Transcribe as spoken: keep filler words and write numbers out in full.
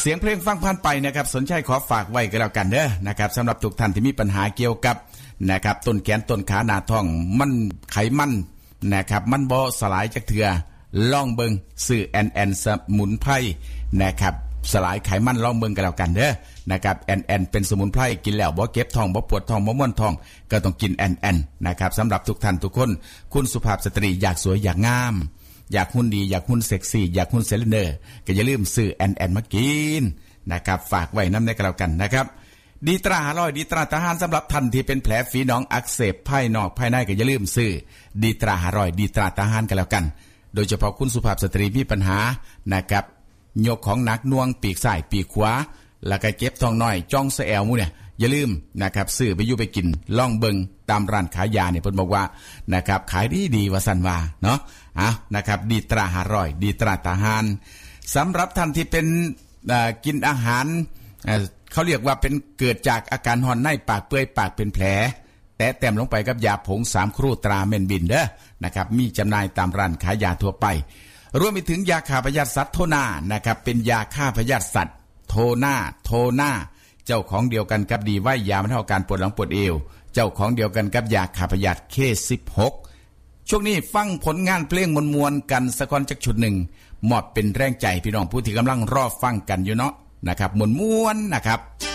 เสียงเพลงฟังผ่านไปนะครับสนใจขอฝากไว้ก็แล้วกันเด้อนะครับสำหรับทุกท่านที่มีปัญหาเกี่ยวกับนะครับต้นแขนต้นขาหน้าท้องมันไขมันนะครับมันบ่สลายจักเทื่อลองเบิ่งซื้อ แอน แอน สมุนไพรนะครับสลายไขมันลองเบิ่งก็แล้วกันเด้อนะครับ แอน แอน เป็นสมุนไพรกินแล้วบ่เก็บท้องบ่ปวดท้องบ่ม่วนท้องก็ต้องกิน แอน แอน นะครับสำหรับทุกท่านทุกคนคุณสุภาพสตรีอยากสวยอยากงามอยากหุ่นดีอยากหุ่นเซ็กซี่อยากหุ่นเซเลนเดอร์ก็อย่าลืมซื้อ แอน แอน มากินนะครับฝากไว้นำได้ก็แล้วกันนะครับดีตราอร่อยดีตราทหารสำหรับท่านที่เป็นแผลฝีหนองอักเสบภายนอกภายในก็อย่าลืมซื้อดีตราอร่อยดีตราทหารก็แล้วกันโดยเฉพาะคุณสุภาพสตรีมีปัญหานะครับยกของหนักน่วงปีกซ้ายปีกขวาแล้วก็เก็บท้องน้อยจ้องสะแอวหมู่เนี่ยอย่าลืมนะครับซื้อไปอยู่ไปกินลองเบิ่งตามร้านขายยาเนี่ยเพิ่นบอกว่านะครับขายดีๆว่าซั่นว่าเนาะอ่ะนะครับดีตราอร่อยดีตราทหารสำหรับท่านที่เป็นกินอาหารเขาเรียกว่าเป็นเกิดจากอาการห่อนในปากเปื่อยปากเป็นแผลแตะแต้มลงไปกับยาผงสามครู่ตราเมนบินเด้อนะครับมีจำหน่ายตามร้านขายยาทั่วไปรวมไปถึงยาฆ่าพยาธิสัตว์โทนานะครับเป็นยาฆ่าพยาธิสัตว์โทนาโทนาเจ้าของเดียวกันกับดีไว้ยาบรรเทาอาการปวดหลังปวดเอวเจ้าของเดียวกันกับยาฆ่าพยาธิ เค สิบหก ช่วงนี้ฟังผลงานเพลงมวลๆกันสักคนจักชุดหนึ่งมอบเป็นแรงใจพี่น้องผู้ที่กำลังรอฟังกันอยู่เนาะนะครับมวลๆนะครับ